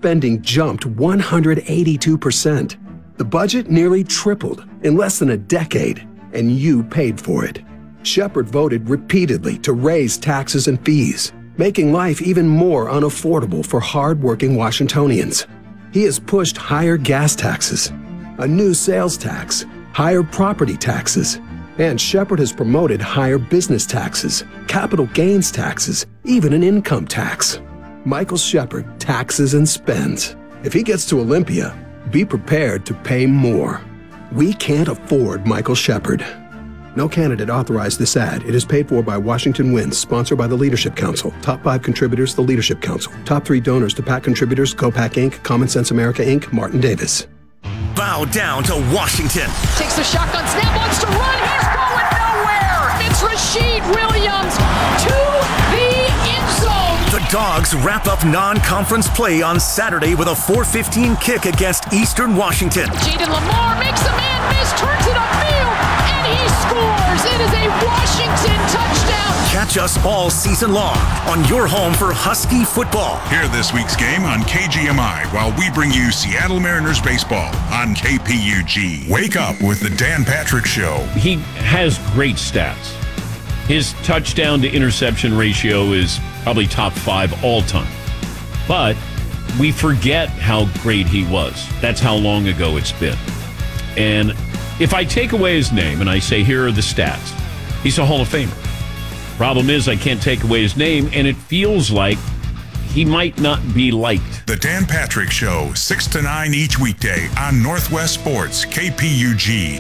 spending jumped 182%. The budget nearly tripled in less than a decade, and you paid for it. Shepherd voted repeatedly to raise taxes and fees, making life even more unaffordable for hard-working Washingtonians. He has pushed higher gas taxes, a new sales tax, higher property taxes, and Shepherd has promoted higher business taxes, capital gains taxes, even an income tax. Michael Shepherd taxes and spends. If he gets to Olympia, be prepared to pay more. We can't afford Michael Shepherd. No candidate authorized this ad. It is paid for by Washington Wins, sponsored by the Leadership Council. Top 5 contributors, the Leadership Council. Top 3 donors to PAC contributors, GoPAC Inc., Common Sense America Inc., Martin Davis. Bow down to Washington. Takes the shotgun snap, wants to run. He's going nowhere. It's Rashid Williams to the end zone. The Dogs wrap up non-conference play on Saturday with a 4:15 kick against Eastern Washington. Jaden Lamar makes a man miss, turns it upfield, and he scores. It is a Washington touchdown. Catch us all season long on your home for Husky football. Hear this week's game on KGMI while we bring you Seattle Mariners baseball on KPUG. Wake up with the Dan Patrick Show. He has great stats. His touchdown to interception ratio is probably top 5 all time. But we forget how great he was. That's how long ago it's been. And if I take away his name and I say, here are the stats, he's a Hall of Famer. Problem is, I can't take away his name, and it feels like he might not be liked. The Dan Patrick Show, 6 to 9 each weekday on Northwest Sports, KPUG.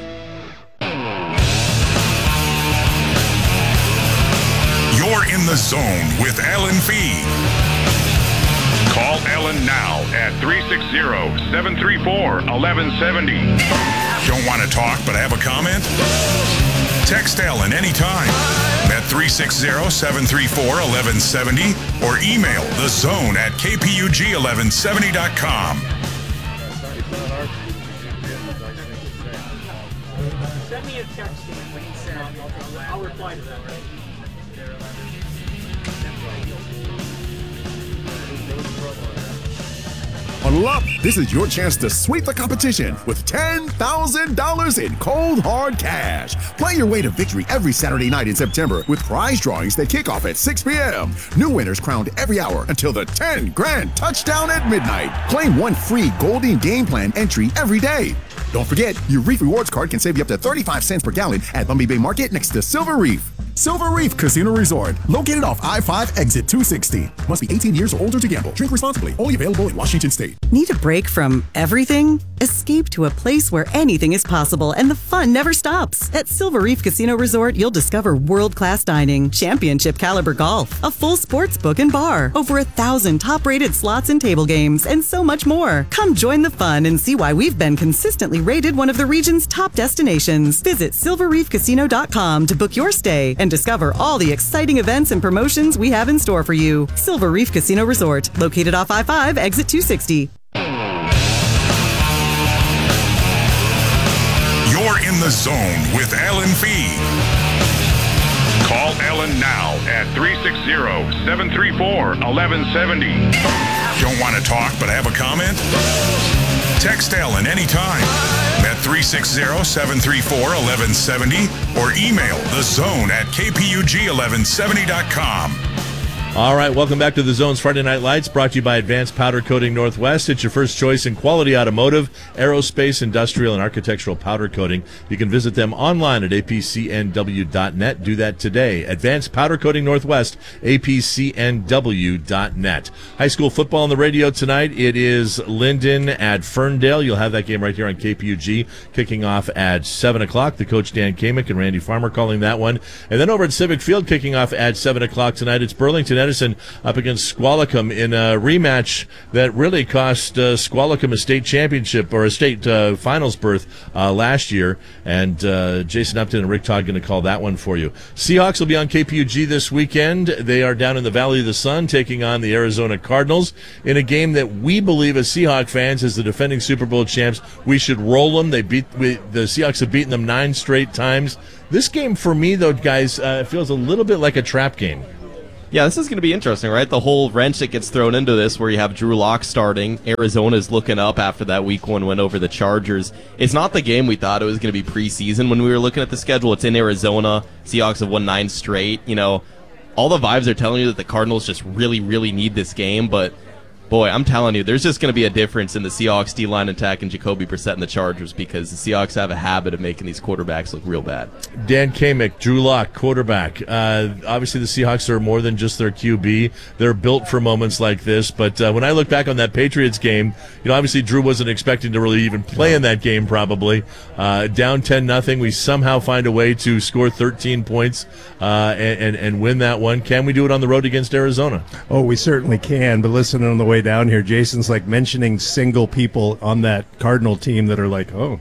You're in the zone with Alan Fee. Call Ellen now at 360-734-1170. Don't want to talk but have a comment? Text Ellen anytime at 360-734-1170 or email thezone@kpug1170.com. Send me a text when he said, I'll reply to that. Huddle up. This is your chance to sweep the competition with $10,000 in cold, hard cash. Play your way to victory every Saturday night in September with prize drawings that kick off at 6 p.m. New winners crowned every hour until the 10 grand touchdown at midnight. Claim one free Golding Game Plan entry every day. Don't forget, your Reef Rewards card can save you up to 35 cents per gallon at Lumby Bay Market next to Silver Reef. Silver Reef Casino Resort, located off I-5 exit 260. Must be 18 years or older to gamble. Drink responsibly. Only available in Washington State. Need a break from everything? Escape to a place where anything is possible and the fun never stops. At Silver Reef Casino Resort, you'll discover world-class dining, championship caliber golf, a full sports book and bar, over 1,000 top-rated slots and table games, and so much more. Come join the fun and see why we've been consistently rated one of the region's top destinations. Visit silverreefcasino.com to book your stay and discover all the exciting events and promotions we have in store for you. Silver Reef Casino Resort, located off I-5, exit 260. You're in the zone with Alan Fee. Call Ellen now at 360-734-1170. Don't want to talk but have a comment? Text Ellen anytime at 360-734-1170 or email thezone@kpug1170.com. All right, welcome back to The Zone's Friday Night Lights, brought to you by Advanced Powder Coating Northwest. It's your first choice in quality automotive, aerospace, industrial, and architectural powder coating. You can visit them online at apcnw.net. Do that today. Advanced Powder Coating Northwest, apcnw.net. High school football on the radio tonight. It is Linden at Ferndale. You'll have that game right here on KPUG, kicking off at 7 o'clock. The coach Dan Kamick and Randy Farmer calling that one. And then over at Civic Field, kicking off at 7 o'clock tonight, it's Burlington Edison up against Squalicum in a rematch that really cost Squalicum a state championship or a state finals berth last year. And Jason Upton and Rick Todd going to call that one for you. Seahawks will be on KPUG this weekend. They are down in the Valley of the Sun taking on the Arizona Cardinals in a game that we believe as Seahawk fans, as the defending Super Bowl champs, we should roll them. The Seahawks have beaten them 9 straight times. This game for me, though, guys, feels a little bit like a trap game. Yeah, this is going to be interesting, right? The whole wrench that gets thrown into this where you have Drew Lock starting. Arizona's looking up after that Week 1 win over the Chargers. It's not the game we thought it was going to be preseason when we were looking at the schedule. It's in Arizona. Seahawks have won 9 straight. All the vibes are telling you that the Cardinals just really, really need this game, but boy, I'm telling you, there's just going to be a difference in the Seahawks D-line attack and Jacoby Brissett and the Chargers because the Seahawks have a habit of making these quarterbacks look real bad. Dan Kamick, Drew Lock, quarterback. Obviously, the Seahawks are more than just their QB. They're built for moments like this. But when I look back on that Patriots game, obviously Drew wasn't expecting to really even play in that game probably. Down 10-0, we somehow find a way to score 13 points and win that one. Can we do it on the road against Arizona? Oh, we certainly can. But listen, on the way down here, Jason's like mentioning single people on that Cardinal team that are like, oh,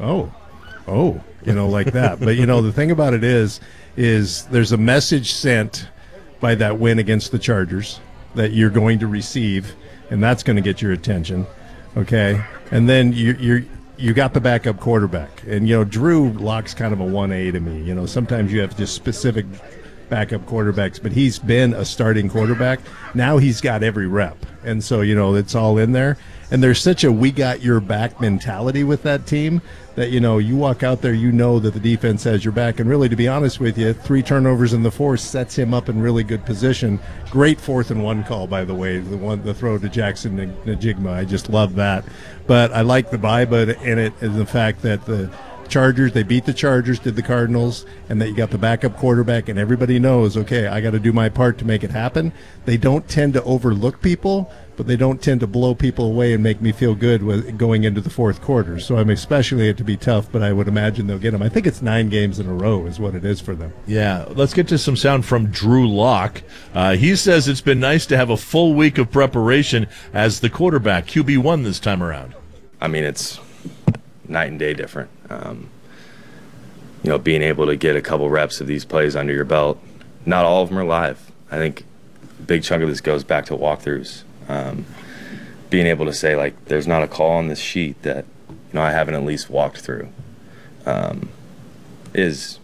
like that. But the thing about it is there's a message sent by that win against the Chargers that you're going to receive, and that's going to get your attention. Okay, and then you got the backup quarterback, and Drew Lock's kind of a 1A to me. Sometimes you have just specific backup quarterbacks, but he's been a starting quarterback. Now he's got every rep, and so it's all in there. And there's such a we got your back mentality with that team that you walk out there, that the defense has your back. And really, to be honest with you, 3 turnovers in the fourth sets him up in really good position. Great 4th and 1 call, by the way, the throw to Jackson Najigma. I just love that. But I like the vibe in it, and the fact that the Chargers, they beat the Chargers, did the Cardinals, and that you got the backup quarterback, and everybody knows, okay, I got to do my part to make it happen. They don't tend to overlook people, but they don't tend to blow people away and make me feel good with going into the fourth quarter. So I'm expecting it to be tough, but I would imagine they'll get them. I think it's 9 games in a row is what it is for them. Yeah, let's get to some sound from Drew Lock. He says it's been nice to have a full week of preparation as the quarterback, QB1 this time around. I mean, it's night and day different. Being able to get a couple reps of these plays under your belt, not all of them are live. I think a big chunk of this goes back to walkthroughs. Being able to say, there's not a call on this sheet that, I haven't at least walked through it's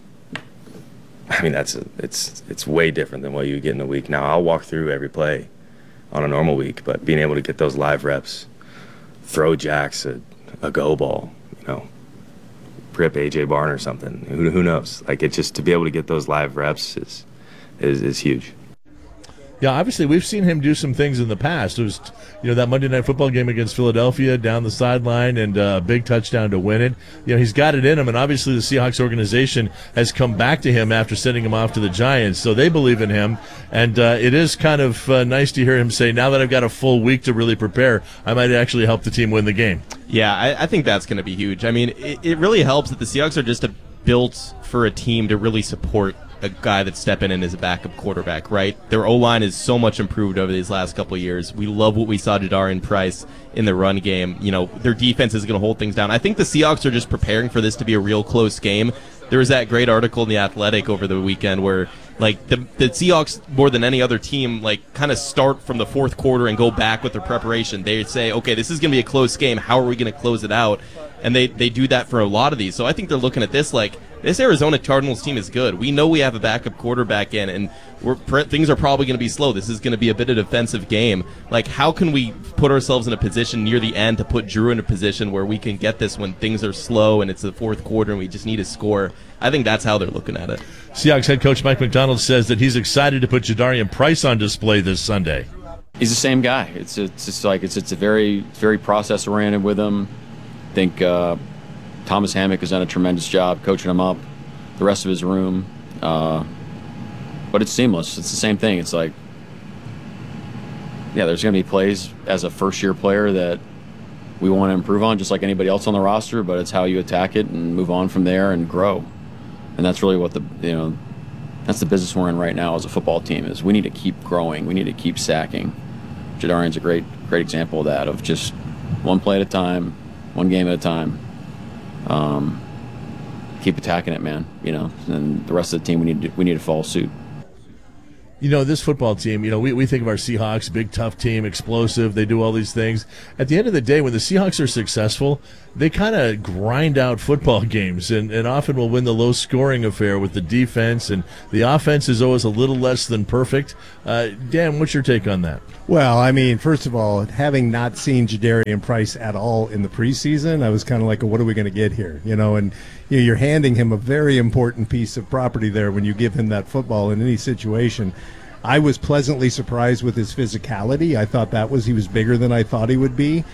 way different than what you get in a week. Now, I'll walk through every play on a normal week, but being able to get those live reps, throw jacks, a go ball, rip AJ Barn or something. Who knows? It's just to be able to get those live reps is huge. Yeah, obviously we've seen him do some things in the past. It was, that Monday Night Football game against Philadelphia down the sideline and a big touchdown to win it. He's got it in him, and obviously the Seahawks organization has come back to him after sending him off to the Giants, so they believe in him. And it is kind of nice to hear him say, now that I've got a full week to really prepare, I might actually help the team win the game. Yeah, I think that's going to be huge. I mean, it really helps that the Seahawks are just built for a team to really support a guy that's stepping in as a backup quarterback, right? Their O-line is so much improved over these last couple of years. We love what we saw Jadarian Price in the run game. Their defense is going to hold things down. I think the Seahawks are just preparing for this to be a real close game. There was that great article in The Athletic over the weekend where the Seahawks, more than any other team, kind of start from the fourth quarter and go back with their preparation. They say, okay, this is going to be a close game. How are we going to close it out? And they do that for a lot of these. So I think they're looking at this this Arizona Cardinals team is good. We know we have a backup quarterback in, and things are probably going to be slow. This is going to be a bit of a defensive game. How can we put ourselves in a position near the end to put Drew in a position where we can get this when things are slow and it's the fourth quarter and we just need a score? I think that's how they're looking at it. Seahawks head coach Mike Macdonald says that he's excited to put Jadarian Price on display this Sunday. He's the same guy. It's a very, very process oriented with him. I think Thomas Hammock has done a tremendous job coaching him up, the rest of his room. But it's seamless. It's the same thing. It's there's going to be plays as a first-year player that we want to improve on, just like anybody else on the roster, but it's how you attack it and move on from there and grow. And that's really what that's the business we're in right now as a football team, is we need to keep growing. We need to keep sacking. Jadarian's a great example of that, of just one play at a time, one game at a time. Keep attacking it, man. And the rest of the team, we need to follow suit. This football team, we think of our Seahawks, big, tough team, explosive. They do all these things. At the end of the day, when the Seahawks are successful, they kind of grind out football games and often will win the low-scoring affair with the defense, and the offense is always a little less than perfect. Dan, what's your take on that? Well, I mean, first of all, having not seen Jadarian Price at all in the preseason, I was kind of like, what are we going to get here? And you're handing him a very important piece of property there when you give him that football in any situation. I was pleasantly surprised with his physicality. I thought he was bigger than I thought he would be.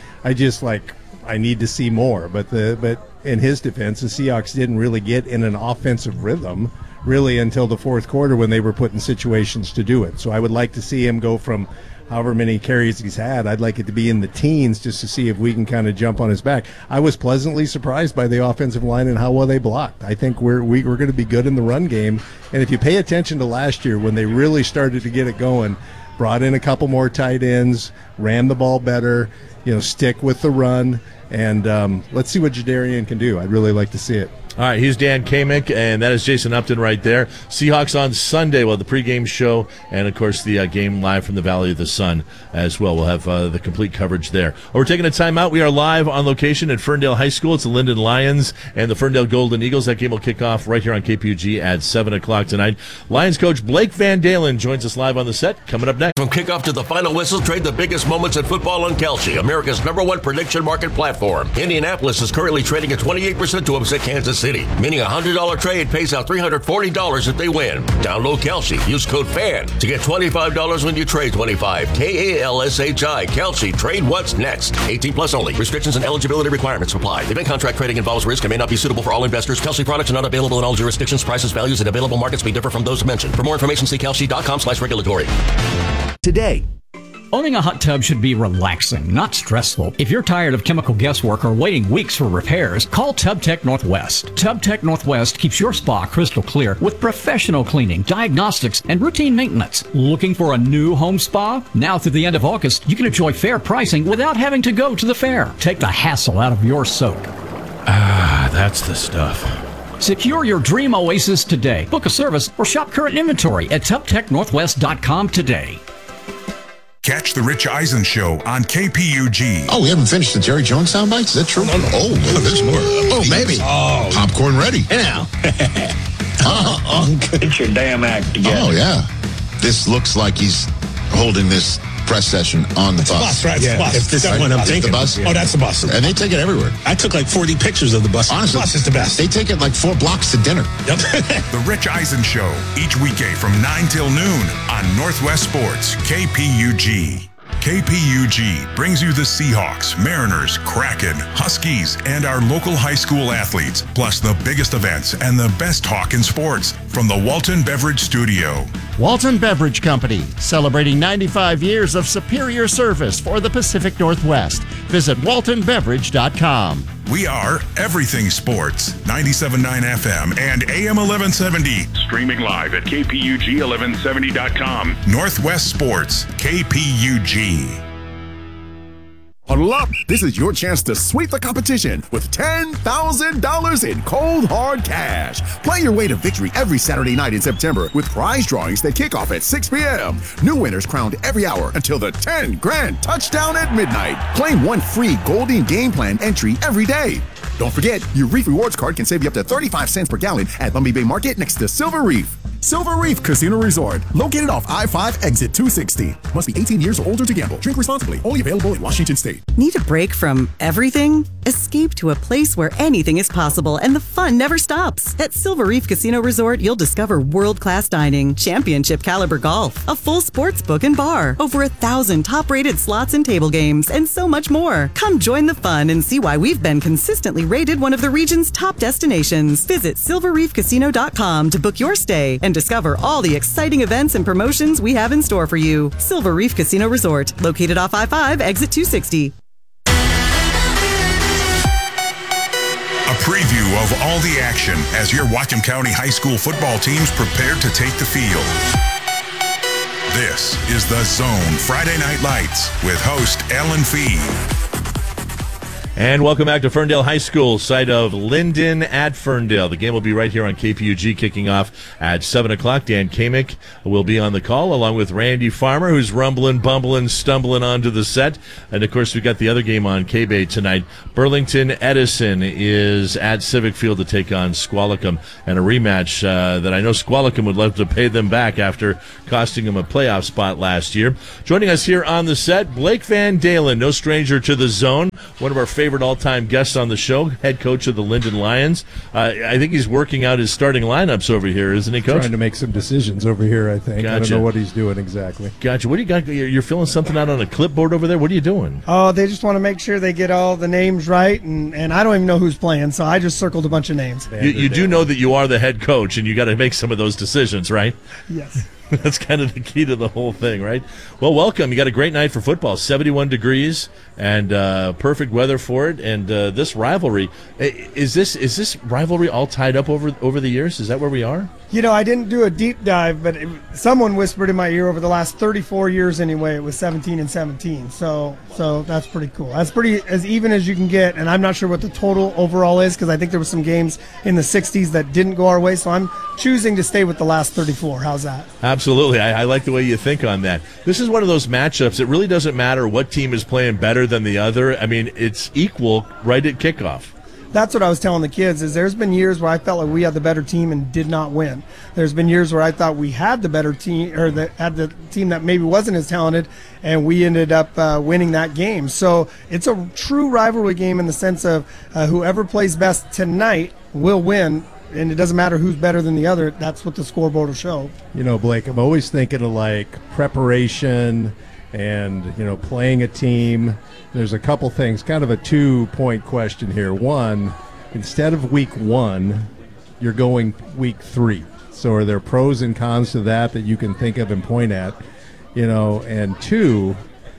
I need to see more. But in his defense, the Seahawks didn't really get in an offensive rhythm really until the fourth quarter when they were put in situations to do it. So I would like to see him go from however many carries he's had. I'd like it to be in the teens just to see if we can kind of jump on his back. I was pleasantly surprised by the offensive line and how well they blocked. I think we're going to be good in the run game. And if you pay attention to last year when they really started to get it going, brought in a couple more tight ends, ran the ball better, stick with the run, and let's see what Jadarian can do. I'd really like to see it. All right, here's Dan Kamick, and that is Jason Upton right there. Seahawks on Sunday. Well, the pregame show, and, of course, the game live from the Valley of the Sun as well. We'll have the complete coverage there. We're taking a timeout. We are live on location at Ferndale High School. It's the Linden Lions and the Ferndale Golden Eagles. That game will kick off right here on KPUG at 7 o'clock tonight. Lions coach Blake Van Dalen joins us live on the set. Coming up next. From kickoff to the final whistle, trade the biggest moments in football on Kalshi, America's #1 prediction market platform. Indianapolis is currently trading at 28% to upset Kansas City, meaning a $100 trade pays out $340 if they win. Download Kalshi. Use code FAN to get $25 when you trade 25. KALSHI. Kalshi. Trade what's next. 18 plus only. Restrictions and eligibility requirements apply. Event contract trading involves risk and may not be suitable for all investors. Kalshi products are not available in all jurisdictions. Prices, values, and available markets may differ from those mentioned. For more information, see kalshi.com/regulatory. Today. Owning a hot tub should be relaxing, not stressful. If you're tired of chemical guesswork or waiting weeks for repairs, call TubTech Northwest. TubTech Northwest keeps your spa crystal clear with professional cleaning, diagnostics, and routine maintenance. Looking for a new home spa? Now through the end of August, you can enjoy fair pricing without having to go to the fair. Take the hassle out of your soak. That's the stuff. Secure your dream oasis today. Book a service or shop current inventory at TubTechNorthwest.com today. Catch the Rich Eisen Show on KPUG. Oh, we haven't finished the Jerry Jones soundbites? Is that true? Oh, there's more. Oh, maybe. Oh. Popcorn ready. Hey now. Get your damn act together. Oh, yeah. This looks like he's holding this press session on the bus. Right? Yeah. If this is what I'm thinking. The bus? Oh, that's the bus. And they take it everywhere. I took like 40 pictures of the bus. Honestly, the bus is the best. They take it like 4 blocks to dinner. Yep. The Rich Eisen Show, each weekday from 9 till noon on Northwest Sports, KPUG. KPUG brings you the Seahawks, Mariners, Kraken, Huskies, and our local high school athletes, plus the biggest events and the best talk in sports from the Walton Beverage Studio. Walton Beverage Company, celebrating 95 years of superior service for the Pacific Northwest. Visit waltonbeverage.com. We are Everything Sports, 97.9 FM and AM 1170. Streaming live at KPUG1170.com. Northwest Sports, KPUG. Huddle up. This is your chance to sweep the competition with $10,000 in cold, hard cash. Play your way to victory every Saturday night in September with prize drawings that kick off at 6 p.m. New winners crowned every hour until the 10 grand touchdown at midnight. Claim one free Golding Game Plan entry every day. Don't forget, your Reef Rewards card can save you up to 35 cents per gallon at Lumby Bay Market next to Silver Reef. Silver Reef Casino Resort, located off I-5 exit 260. Must be 18 years or older to gamble. Drink responsibly. Only available in Washington State. Need a break from everything? Escape to a place where anything is possible and the fun never stops. At Silver Reef Casino Resort, you'll discover world-class dining, championship caliber golf, a full sports book and bar, over 1,000 top-rated slots and table games, and so much more. Come join the fun and see why we've been consistently rated one of the region's top destinations. Visit silverreefcasino.com to book your stay and discover all the exciting events and promotions we have in store for you. Silver Reef Casino Resort, located off I-5, exit 260. A preview of all the action as your Whatcom County high school football teams prepare to take the field. This is The Zone Friday Night Lights with host Ellen Fee. And welcome back to Ferndale High School, site of Linden at Ferndale. The game will be right here on KPUG, kicking off at 7 o'clock. Dan Kamick will be on the call, along with Randy Farmer, who's rumbling, bumbling, stumbling onto the set. And, of course, we've got the other game on K-Bay tonight. Burlington Edison is at Civic Field to take on Squalicum, and a rematch that I know Squalicum would love to pay them back after costing them a playoff spot last year. Joining us here on the set, Blake Van Dalen, no stranger to the zone, one of our favorite all-time guests on the show, head coach of the Linden Lions. I think he's working out his starting lineups over here, isn't he, Coach? Trying to make some decisions over here, I think. Gotcha. I don't know what he's doing exactly. Gotcha. What do you got? You're filling something out on a clipboard over there? What are you doing? Oh, they just want to make sure they get all the names right, and I don't even know who's playing, so I just circled a bunch of names. You do know that you are the head coach, and you got to make some of those decisions, right? Yes. That's kind of the key to the whole thing, right? Well, welcome. You got a great night for football, 71 degrees, and perfect weather for it. And this rivalry, is this rivalry all tied up over the years? Is that where we are? You know, I didn't do a deep dive, but someone whispered in my ear over the last 34 years anyway, it was 17-17. So that's pretty cool. That's pretty as even as you can get, and I'm not sure what the total overall is because I think there were some games in the 60s that didn't go our way, so I'm choosing to stay with the last 34. How's that? Absolutely. I like the way you think on that. This is one of those matchups. It really doesn't matter what team is playing better than the other. I mean, it's equal right at kickoff. That's what I was telling the kids is there's been years where I felt like we had the better team and did not win. There's been years where I thought we had the better team or that had the team that maybe wasn't as talented and we ended up winning that game. So it's a true rivalry game in the sense of whoever plays best tonight will win. And it doesn't matter who's better than the other. That's what the scoreboard will show. You know, Blake, I'm always thinking of like preparation and, you know, playing a team. There's a couple things, kind of a 2-point question here. One, instead of week 1, you're going week 3. So are there pros and cons to that you can think of and point at? You know, and 2,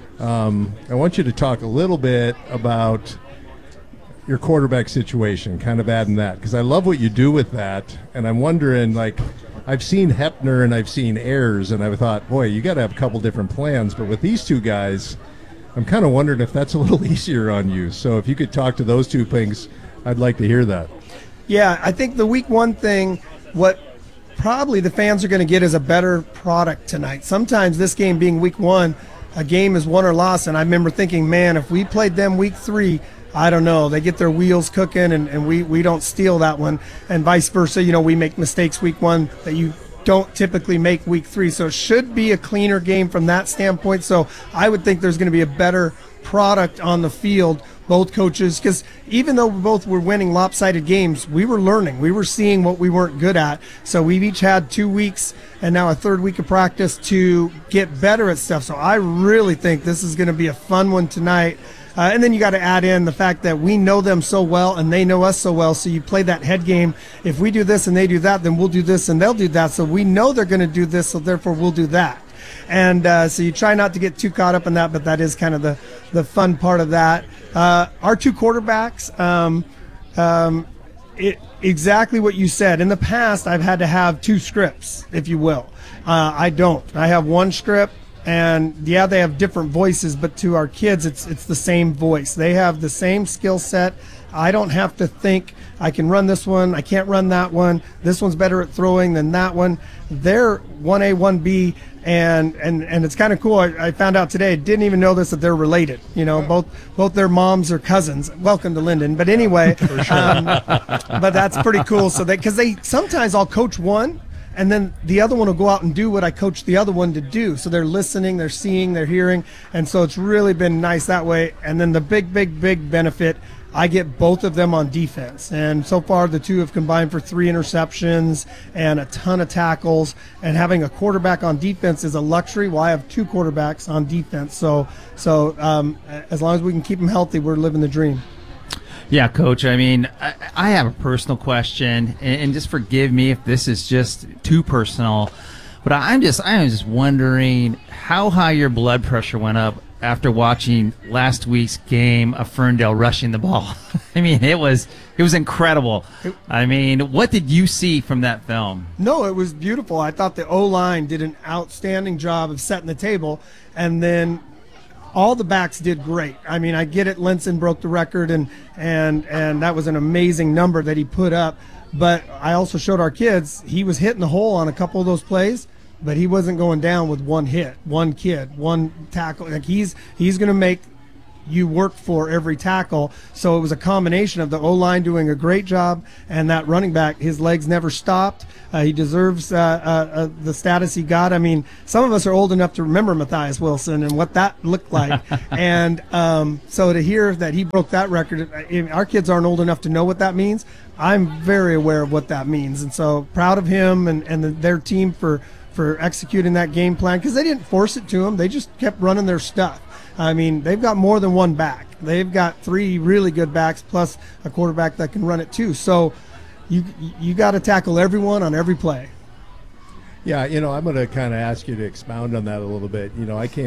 I want you to talk a little bit about your quarterback situation, kind of adding that, because I love what you do with that, and I'm wondering, like, I've seen Hepner and I've seen Ayers, and I've thought, boy, you got to have a couple different plans, but with these two guys, I'm kind of wondering if that's a little easier on you. So if you could talk to those two things, I'd like to hear that. Yeah, I think the week 1 thing, what probably the fans are going to get is a better product tonight. Sometimes this game being week 1, a game is won or lost, and I remember thinking, man, if we played them week 3, I don't know, they get their wheels cooking and we don't steal that one, and vice versa. You know, we make mistakes week 1 that you don't typically make week 3, so it should be a cleaner game from that standpoint. So I would think there's going to be a better product on the field, both coaches, because even though we both were winning lopsided games, we were learning, we were seeing what we weren't good at. So we've each had 2 weeks and now a 3rd week of practice to get better at stuff. So I really think this is going to be a fun one tonight. And then you got to add in the fact that we know them so well and they know us so well. So you play that head game. If we do this and they do that, then we'll do this and they'll do that. So we know they're going to do this, so therefore we'll do that. And so you try not to get too caught up in that, but that is kind of the fun part of that. Our 2 quarterbacks, exactly what you said. In the past, I've had to have 2 scripts, if you will. I don't. I have 1 script. And yeah, they have different voices, but to our kids, it's the same voice. They have the same skill set. I don't have to think I can run this one, I can't run that one. This one's better at throwing than that one. They're 1A, 1B, and it's kind of cool. I found out today, didn't even know this, that they're related. You know, both their moms are cousins. Welcome to Linden. But anyway, but that's pretty cool. So because they sometimes I'll coach one, and then the other one will go out and do what I coached the other one to do. So they're listening, they're seeing, they're hearing. And so it's really been nice that way. And then the big benefit, I get both of them on defense. And so far, the 2 have combined for 3 interceptions and a ton of tackles. And having a quarterback on defense is a luxury. Well, I have 2 quarterbacks on defense. So as long as we can keep them healthy, we're living the dream. Yeah, Coach, I mean, I have a personal question, and just forgive me if this is just too personal, but I'm just wondering how high your blood pressure went up after watching last week's game of Ferndale rushing the ball. I mean, it was incredible. I mean, what did you see from that film? No, it was beautiful. I thought the O-line did an outstanding job of setting the table, and then all the backs did great. I mean, I get it. Linson broke the record, and that was an amazing number that he put up. But I also showed our kids he was hitting the hole on a couple of those plays, but he wasn't going down with one hit, one kid, one tackle. Like he's going to make you work for every tackle. So it was a combination of the O-line doing a great job and that running back, his legs never stopped. He deserves the status he got. I mean, some of us are old enough to remember Matthias Wilson and what that looked like. And so to hear that he broke that record, our kids aren't old enough to know what that means. I'm very aware of what that means. And so proud of him and their team for executing that game plan, because they didn't force it to them. They just kept running their stuff. I mean, they've got more than one back. They've got 3 really good backs plus a quarterback that can run it too. So you got to tackle everyone on every play. Yeah, I'm going to kind of ask you to expound on that a little bit. I came